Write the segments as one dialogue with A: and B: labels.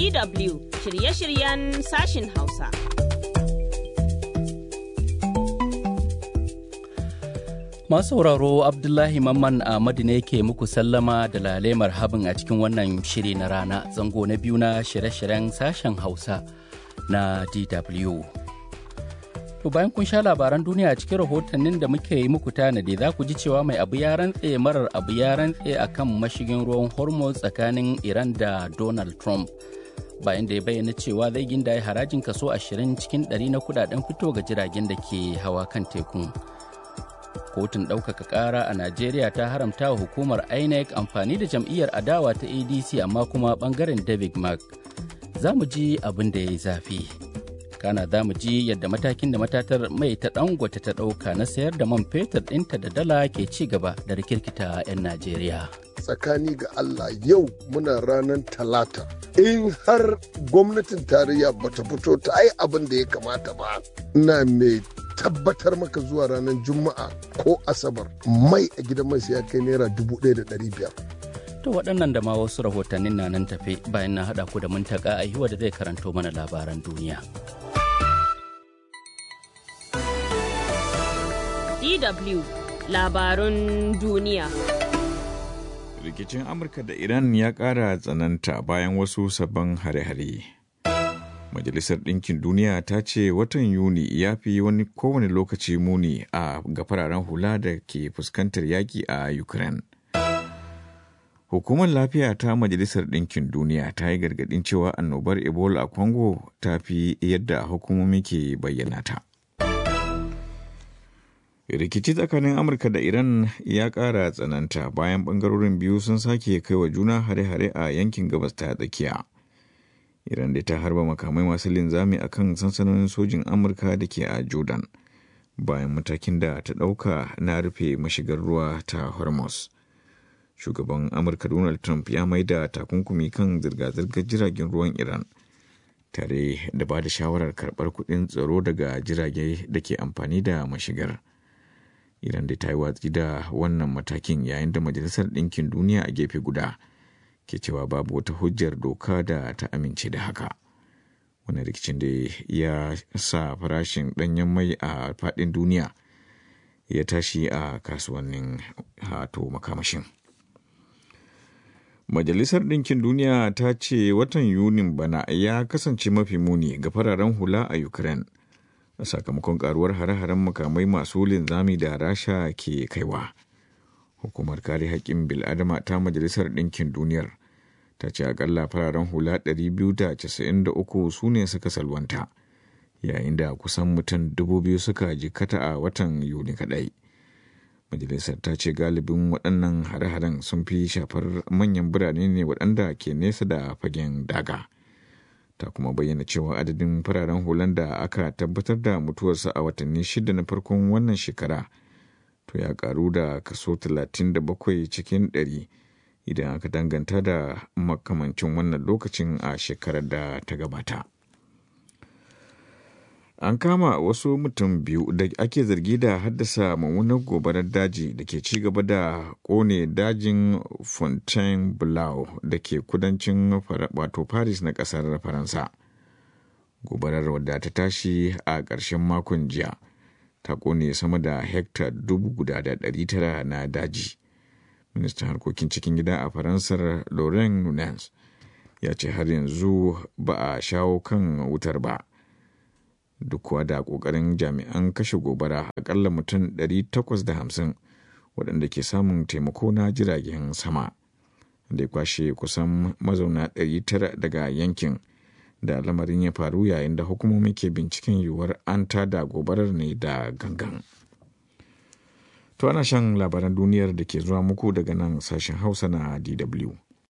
A: DW shirye-shiryen sashin Hausa.
B: Masu sauraro Abdullahi Mamman Ahmadu ne ke muku sallama da lalemar habin a cikin wannan shiri na rana zango na biyu na shirye-shiryen sashen Hausa na DW. To bayan kun sha labaran duniya a cikin rahotannin da muke yi muku tanadi za ku ji cewa mai abu ya rantse marar abu ya rantse a kan mashigin ruwan Hormuz tsakanin Iran da Donald Trump. Bayan da ya bayyana cewa zai gindaye harajin kaso 20 cikin 100 na kudaden fito ga jiragen da ke hawa kan tekun. Kotun ɗaukaka ƙara a Najeriya ta haramta wa hukumar INEC amfani da jam'iyyar adawa ta ADC amma kuma ɓangaren David Mark. Za mu ji abin da ya yi zafi. Kana za mu ji yadda matakin da matatar mai ta Dangote ta ɗauka na sayar da man fetur ɗinta da dala ke ci gaba da rikirkita 'yan Najeriya.
C: Tsakani ga Allah yau muna ranar Talata. In har gwamnatin tarayya bata fito ta yi abin da ya kamata ba, ina mai tabbatar maka zuwa ranar Juma'a ko Asabar mai a gidan mai sai ya kai naira 1,500.
B: To waɗannan da ma wasu rahotannin na nan tafe bayan na haɗa ku da Muntaka Ahiwa da zai karanto mana labaran duniya.
A: DW labarun duniya.
D: Rikicin Amurka da Iran ya ƙara tsananta bayan wasu sabbin hare-hare. Majalisar Ɗinkin Duniya ta ce watan Yuni ya fi kowane lokaci muni ga fararen hula da ke fuskantar yaƙi a Ukraine. Hukumar Lafiya ta Majalisar Ɗinkin Duniya ta yi gargaɗin cewa annobar Ebola a Congo ta fi yadda hukumomi ke bayyana ta. Rikici tsakanin Amurka da Iran ya ƙara tsananta bayan ɓangarorin biyu sun sake kai wa juna hare-hare a yankin gabas ta tsakiya. Iran da ta harba makamai masu linzami a kan sansanonin sojin Amurka da ke a Jordan bayan matakin da ta ɗauka na rufe mashigar ruwa ta Hormuz. Shugaban Amurka Donald Trump ya maida takunkumi kan zirga-zirgar jiragen ruwan Iran tare da ba da shawarar karɓar kuɗin tsaro daga jirage da ke amfani da mashigar. Iran da ta yi watsi da wannan matakin yayin da Majalisar Ɗinkin Duniya a gefe guda ke cewa babu wata hujjar doka da ta amince da haka. Wannan rikicin da ya sa farashin ɗanyen mai a faɗin duniya ya tashi a kasuwannin makamashin. Majalisar Ɗinkin Duniya ta ce watan Yunin bana ya kasance mafi muni ga fararen hula a Ukraine. A sakamakon karuwar hare-haren makamai masu linzami da Rasha ke kaiwa. Hukumar kare haƙƙin bil'adama ta Majalisar Ɗinkin Duniyar ta ce akalla fararen hula 293 su ne suka salwanta, yayin da kusan mutum 2,000 suka jikkata a watan Yuni kaɗai. Majalisar ta ce galibin waɗannan hare-haren sun fi shafar manyan birane ne waɗanda ke nesa da fagen daga. Ta kuma bayyana cewa adadin fararen hulan da aka tabbatar da mutuwarsa a watanni 6 na farkon wannan shekara to ya karu da kaso 37 cikin 100 idan aka danganta da makamancin wannan lokacin a shekarar da ta gabata. An kama wasu mutum biyu da ake zargi da haddasa mummunar gobarar daji da ke ci gaba da kone dajin Fontainebleau da ke kudancin Paris na kasar Faransa. Gobarar wadda ta tashi a ƙarshen makon jiya ta kone sama da hekta 1,900 na daji. Ministan harkokin cikin gida a Faransar Laurent Nunez ya ce har yanzu ba a shawo kan wutar ba. Duk kuwa da ƙoƙarin jami'an kashe gobara akalla mutum 850 waɗanda ke samun taimako na jiragen sama da ya kwashe kusan mazauna 900 daga yankin da lamarin ya faru yayin da hukumomi ke binciken yiwuwar an tada gobarar ne da gangan. To ana shan labaran duniyar da ke zuwa muku daga nan sashen Hausa na DW.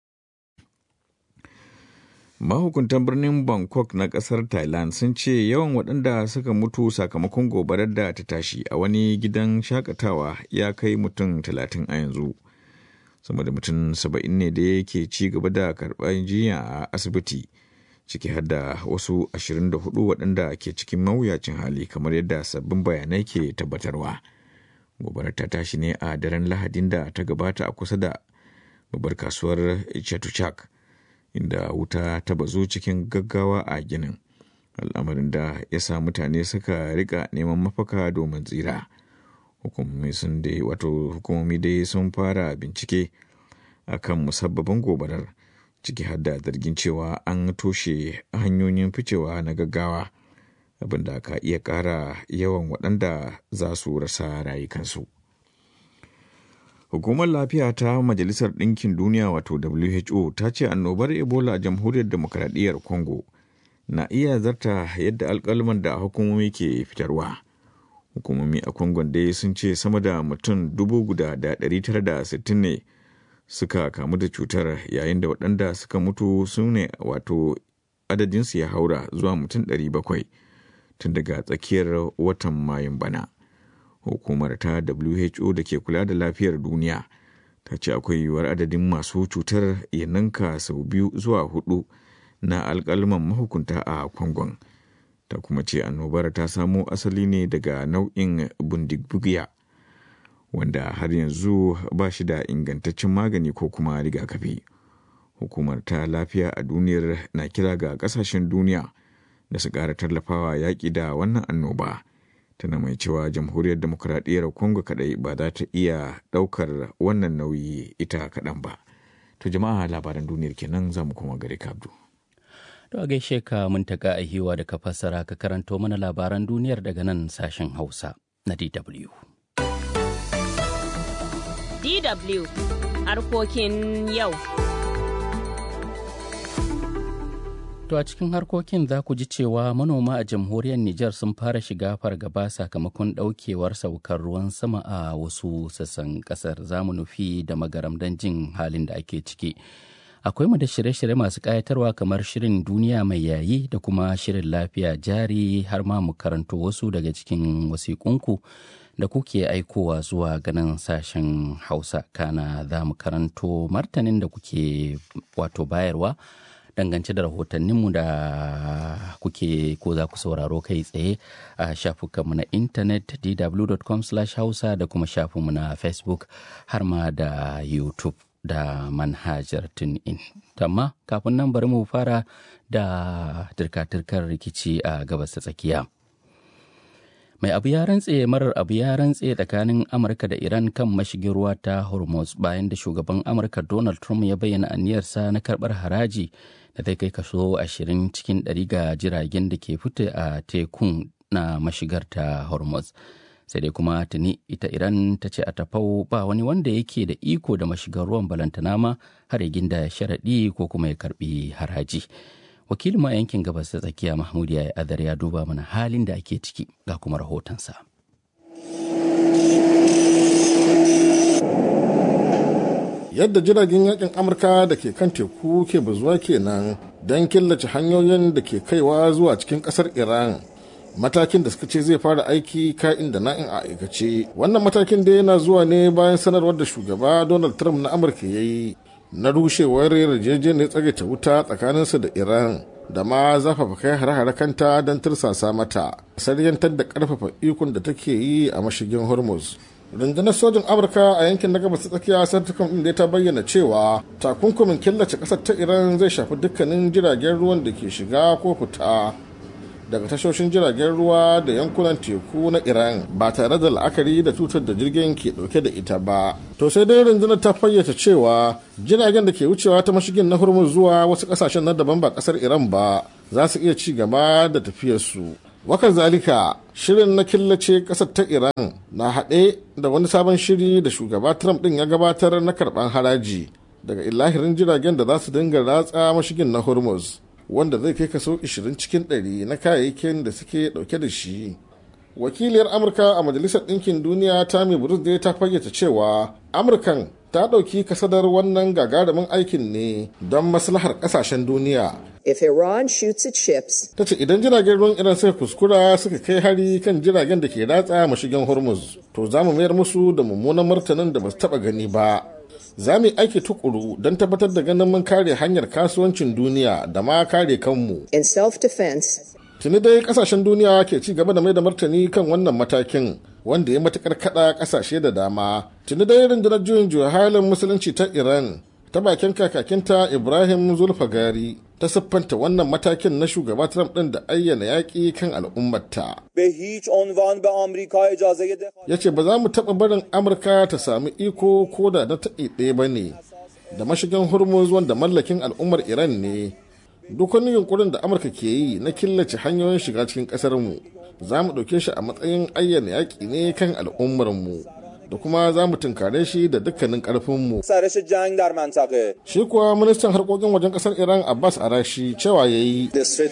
D: Mahukuntan birnin Bangkok na ƙasar Thailand sun ce yawan waɗanda suka mutu sakamakon gobarar da ta tashi a wani gidan shakatawa ya kai mutum 30 a yanzu. Sama da mutum 70 ne da yake ci gaba da karɓar jinya a asibiti, ciki har da wasu 24 waɗanda ke cikin mawuyacin hali kamar yadda sabbin bayanai ke tabbatarwa. Gobarar ta tashi ne a daren Lahadin da ta gabata a kusa da babbar kasuwar Chatuchak, inda wuta ta bazu cikin gaggawa a ginin, al'amarin da ya sa mutane suka rika neman mafaka domin tsira. Hukumomi dai sun fara bincike akan musabbabin gobarar, ciki har da zargin cewa an toshe hanyoyin ficewa na gaggawa, abinda ka iya ƙara yawan waɗanda za su rasa rayukansu. Hukumar Lafiya ta Majalisar Ɗinkin Duniya WHO ta ce annobar Ebola a Jamhuriyar Demokradiyyar Congo na iya zarta yadda alƙalman da hukumomi ke fitarwa. Hukumomi a Congo dai sun ce sama da mutum 1,960 ne suka kamu da cutar, yayin da waɗanda suka mutu su ne adadinsu ya haura zuwa mutum 700 tun daga tsakiyar watan Mayun bana. Hukumar ta WHO da ke kula da lafiyar duniya ta ce akwai yiwuwar adadin masu cutar ya ninka sau 2 zuwa 4 na alƙalman mahukunta a Congon. Ta kuma ce annobar ta samo asali ne daga nau'in bundigbugiya, wanda har yanzu ba shi da ingantaccen magani ko kuma rigakafi. Hukumar ta lafiya a duniyar na kira ga ƙasashen duniya da su ƙara tallafawa yaƙi da wannan annoba. Tana mai cewa Jamhuriyar Demokuraɗiyyar Congo kaɗai ba za ta iya ɗaukar wannan nauyi ita kaɗan ba. To jama'a, labaran duniyar kenan, za mu kuma gare ka Abdu.
B: To a gaishe ka Muntaka Ahiwa da ka fassara ka karanto mana labaran duniyar daga nan sashen Hausa na DW.
A: DW harkokin yau.
B: To a cikin harkokin za ku ji cewa manoma a jamhuriyar Nijar sun fara shiga fargaba sakamakon ɗaukewar saukar ruwan sama a wasu sassan ƙasar. Za mu nufi da magaram don jin halin da ake ciki. Akwai mu da shirye-shirye masu ƙayatarwa kamar shirin duniya mai yayi da kuma shirin lafiya jari, har ma mu karanto wasu daga cikin wasiƙunku da kuke aikowa zuwa ganin sashen Hausa. Kana za mu karanto martanin da kuke bayarwa dangance da rahotanninmu da kuke ko za ku sauraro kai tsaye a shafukanmu na intanet dw.com/hausa da kuma shafinmu na Facebook har ma da YouTube da manhajar TuneIn. Amma kafin nan bari mu fara da turka-turkar rikici a gabas ta tsakiya. Mai abu ya rantse marar abu ya rantse tsakanin Amurka da Iran kan mashigin ruwa ta Hormuz bayan da shugaban Amurka Donald Trump ya bayyana aniyarsa na karɓar haraji da zai kai kaso 20 cikin 100 ga jiragen da ke fita a tekun na mashigar ta Hormuz. Sai dai kuma tuni ita Iran ta ce a tafau ba wani wanda yake da iko da mashigar ruwan balantana ma har ya ginda sharaɗi ko kuma ya karɓi haraji. Wakilin a yankin gabas ta tsakiya Mahmud ya Adar ya duba mana halin da ake ciki ga kuma rahotonsa.
E: Yadda jiragen yakin Amurka da ke kan teku ke bazuwa kenan don killace hanyoyin da ke kaiwa zuwa cikin kasar Iran. Matakin da suka ce zai fara aiki ka'in da na'in a aikace. Wannan matakin da yana zuwa ne bayan sanarwar da shugaba Donald Trump na Amurka ya yi na rushewar yarjejeniyar tsagaita wuta tsakaninsa da Iran da ma zafafa kai hare-hare kanta don tursasa mata, saryantar da karfafa ikon da take yi a mashigin Hormuz. Rundunar sojin Amurka a yankin na gabas tsakiya Centcom inda ta bayyana cewa takunkumin killace kasar ta Iran zai shafi dukkanin jiragen ruwan da ke shiga ko fita daga tashoshin jiragen ruwa da yankunan teku na Iran ba tare da la'akari da tutar da jirgin ke dauke da ita ba. To sai dai rundunar ta fayyace cewa jiragen da ke wucewa ta mashigin na Hormuz zuwa wasu kasashen na daban ba kasar Iran ba za su iya ci gaba da tafiyarsu. Wakar zalika, shirin na killace kasar ta Iran na haɗe da wani sabon shiri da shugaba Trump ɗin ya gabatar na karɓan haraji daga ilahirin jiragen da za su dinga ratsa mashigin na Hormuz, wanda zai kai kaso 20 cikin 100 na kayayyakin da suke dauke da shi. Wakiliyar Amurka a Majalisar Ɗinkin Duniya Tammy Bruce ta fayyace cewa Amurkan ta ɗauki kasadar wannan gagarumin aikin ne don maslahar ƙasashen duniya.
F: If Iran shoots its ships,
E: ta ce idan jiragen ruwan Iran suka kuskura suka kai hari kan jiragen da ke ratsa mashigin Hormuz, to za mu mayar musu da mummunan martanin da ba su taɓa gani ba. Za mu yi aiki tukuru don tabbatar da ganin mun kare hanyar kasuwancin duniya da ma kare kanmu.
F: in self-defense,
E: Tuni dai kasashen duniya ke ci gaba da mai da martani kan wannan matakin wanda ya matukar kada kasashe da dama. Tuni dai rundunar juyin juya halin musulunci ta Iran ta bakin kakakinta Ibrahim Zulfagari ta siffanta wannan matakin na shugaba Trump ɗin da ayyana yaƙi kan al'ummarta. Ya ce ba za mu taɓa barin Amurka ta sami iko ko da na taƙi ɗaya ba ne da mashigin Hormuz wanda mallakin al'ummar Iran ne. Duk wani yunkurin da Amurka ke yi na killace hanyoyin shiga cikin ƙasarmu za mu ɗauke shi a matsayin ayyana yaƙi ne kan al'ummarmu. Da kuma za mu tunkare shi da dukkanin ƙarfinmu. Shi kuwa ministan harkokin wajen ƙasar Iran Abbas Arashi cewa ya yi.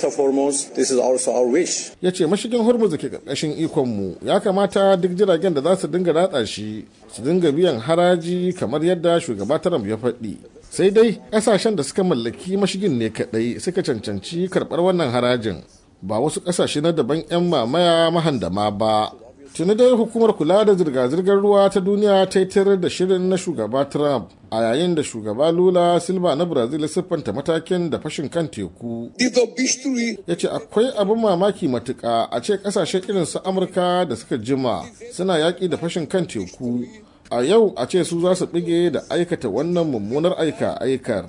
E: Ya ce mashigin Hormuz da ke ƙarƙashin ikonmu ya kamata duk jiragen da za su dinga ratsa shi su dinga biyan haraji kamar yadda shugaba Trump ya faɗi. Sai dai ƙasashen da suka mallaki mashigin ne kaɗai suka cancanci karɓar wannan harajin ba wasu ƙasashe na daban 'yan mamaya mahandama ba. Tuni dai hukumar kula da zirga-zirgar ruwa ta duniya ta yi tirar da shirin na shugaba Trump a yayin da shugaba Lula Silva na Brazil siffanta matakin da fashin kan teku. Ya ce akwai abin mamaki matuƙa a ce ƙasashe irin su Amurka da suka jima suna yaƙi da fashin kan teku. A yau a ce su za su bige da aikata wannan mummunar aikar.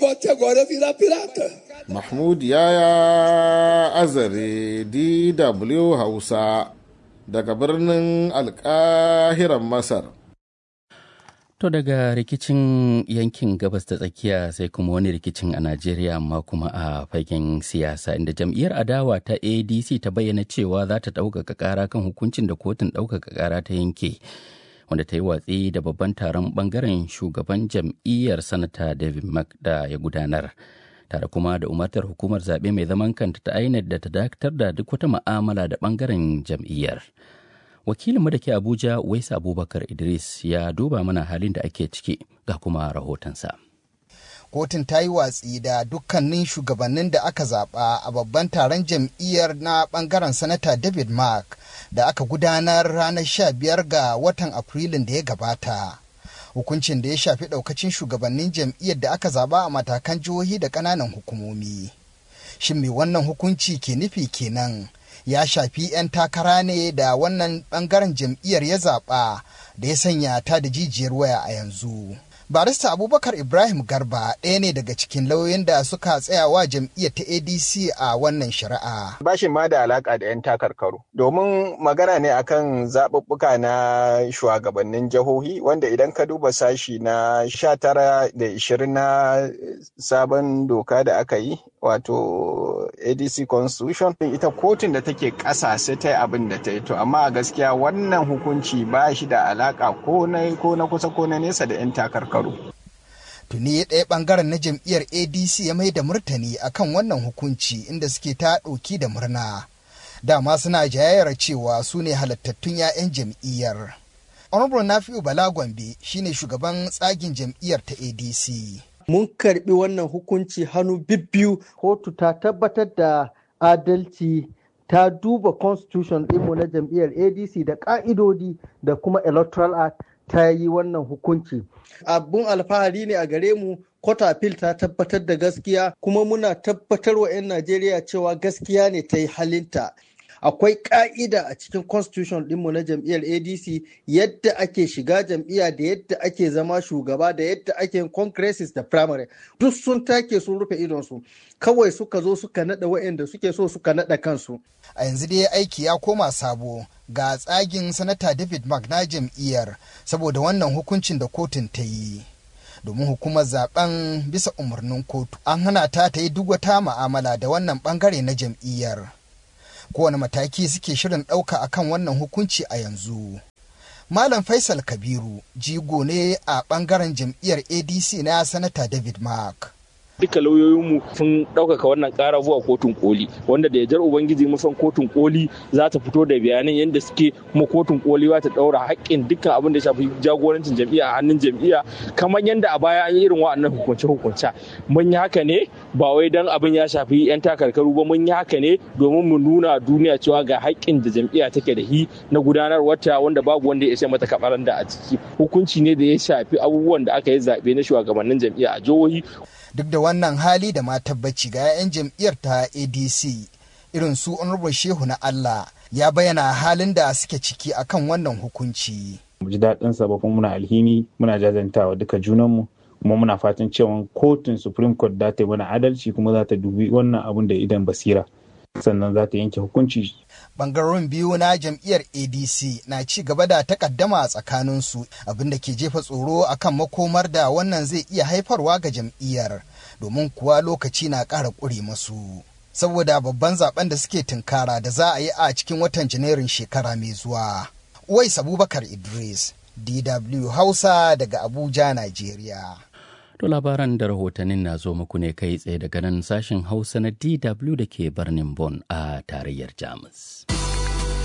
E: Mahmud Yaya Azare, DW Hausa. Daga birnin Alƙahiran Masar.
B: To daga rikicin yankin gabas ta tsakiya sai kuma wani rikicin a Najeriya amma kuma a fagen siyasa inda jam'iyyar adawa ta ADC ta bayyana cewa za ta ɗaukaka ƙara kan hukuncin da kotun ɗaukaka ƙara ta yanke wanda ta yi watsi da babban taron ɓangaren shugaban jam'iyyar sanata David Mark da ya gudanar. Tare kuma da umartar hukumar zaɓe mai zaman kanta ta INEC da ta dakatar da duk wata ma'amala da ɓangaren jam'iyyar. Wakilinmu da ke Abuja, Wais Abubakar Idris, ya duba mana halin da ake ciki ga kuma rahotonsa.
G: Kotun ta yi watsi da dukkanin shugabannin da aka zaɓa a babban taron jam'iyyar na ɓangaren sanata David Mark da aka gudanar ranar 15 ga watan Afrilun da ya gabata. Hukuncin da ya shafi ɗaukacin shugabannin jam'iyyar da aka zaba a matakan jihohi da ƙananan hukumomi. Shin me wannan hukunci ke nufi kenan? Ya shafi 'yan takara ne da wannan ɓangaren jam'iyyar ya zaɓa da ya sanya ta da jijiyar waya a yanzu. Barista Abubakar Ibrahim Garba ɗaya ne daga cikin lauyoyin da suka tsayawa jam'iyyar ta ADC a wannan shari'a.
H: Ba shi ma da alaƙa da 'yan takarkaru. Domin magana ne akan zaɓuɓɓuka na shugabannin jihohi wanda idan ka duba sashi na 19 da 20 na sabon doka da aka yi wato ADC Constitution ita kotun da take ƙasa sai ta yi abin da ta yi to amma a gaskiya wannan hukunci ba shi da alaƙa ko na kusa ko na nesa da 'yan takarkaru.
G: Tuni ɗaya ɓangaren na jam'iyyar ADC ya mai da murtani akan wannan hukunci inda suke ta ɗauki da murna. Dama suna jayayyar cewa su ne halattattun 'ya'yan jam'iyyar. Honorable Nafi'u Bala Gombe shine shugaban tsagin jam'iyyar ta ADC.
I: Mun karɓi wannan hukunci hannu bibbiyu. Kotu ta tabbatar da adalci, ta duba constitution ɗinmu na jam'iyyar ADC da ƙa'idodi da kuma electoral act ta yi wannan hukunci. Abun alfahari ne a gare mu. Court Appeal ta tabbatar da gaskiya kuma muna tabbatar wa 'yan Najeriya cewa gaskiya ne ta yi halinta. Akwai ƙa'ida a cikin constitution ɗinmu na jam'iyyar ADC yadda ake shiga jam'iyya da yadda ake zama shugaba da yadda ake yin congresses da primary. Duk sun take sun rufe idonsu. Kawai suka zo suka naɗa waɗanda suke so suka naɗa kansu.
G: A yanzu dai aiki ya koma sabo ga tsagin sanata David Mark na jam'iyyar saboda wannan hukuncin da kotun ta yi. Domin hukumar zaben bisa umarnin kotu an hana ta yi duk wata ma'amala da wannan bangare na jam'iyyar. Kowane mataki suke shirin ɗauka akan wannan hukunci a yanzu. Malam Faisal Kabiru jigo ne a ɓangaren jam'iyyar ADC na sanata David Mark.
J: duka lauyoyinmu sun ɗaukaka wannan ƙara zuwa kotun koli wanda da yardar ubangiji mun san kotun koli za ta fito da bayanan yadda suke kuma kotun koli za ta ɗaura haƙƙin dukkan abin da ya shafi jagorancin jam'iyya a hannun jam'iyya kamar yadda a baya an yi irin wa'annan hukunce mun yi haka ne ba wai dan abin ya shafi 'yan takarkaru ba mun yi haka ne domin mu nuna duniya cewa ga haƙƙin da jam'iyya take da shi na gudanarwarta wanda babu wanda ya isa mata kabaranda a ciki hukunci ne da ya shafi abubuwan da aka yi zaɓe na shugabannin jam'iyya a jihohi.
G: Duk da wannan hali da ma tabbaci ga 'ya'yan jam'iyyar ta ADC irin su Honorable Shehu na Allah ya bayyana halin da suke ciki akan wannan hukunci.
K: Mu ji daɗin sa ba kuma muna alhini muna jajantawa duka junanmu kuma muna fatan cewa kotun Supreme Court za ta yi mana adalci kuma za ta dubi wannan abun da idan basira sannan za ta yanke hukunci.
G: Bangarorin biyu na jam'iyyar ADC na ci gaba da takaddama a tsakaninsu abinda ke jefa tsoro akan makomar da wannan zai iya haifarwa ga jam'iyyar domin kuwa lokaci na ƙara ƙure masu. Saboda babban zaben da suke tunkara da za a yi a cikin watan Janairun shekara mai zuwa. Uwais Abubakar Idris, DW Hausa daga Abuja, Najeriya.
B: To labaran da rahotannin na zo muku ne kai tsaye daga nan sashen Hausa na DW da ke birnin Bonn a tarayyar Jamus.